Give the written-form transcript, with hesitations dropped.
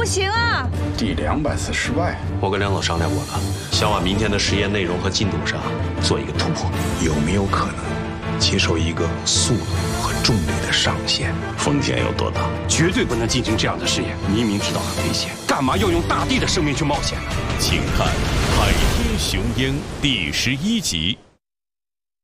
行啊！ 第240万， 我跟梁总商量过了，想往明天的实验内容和进度上做一个突破。 有没有可能接受一个速度和重力的上限？ 风险有多大？ 绝对不能进行这样的试验，明明知道很危险，干嘛要用大地的生命去冒险呢？ 请看《海天雄鹰》第11集。